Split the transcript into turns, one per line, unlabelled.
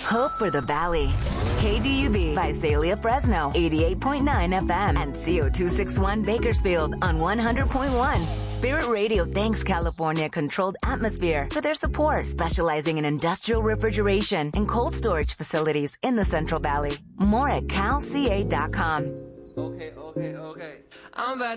Hope for the Valley. KDUB, Visalia, Fresno, 88.9 FM, and CO261 Bakersfield on 100.1. Spirit Radio thanks California Controlled Atmosphere for their support, specializing in industrial refrigeration and cold storage facilities in the Central Valley. More at calca.com.
Okay. I'm about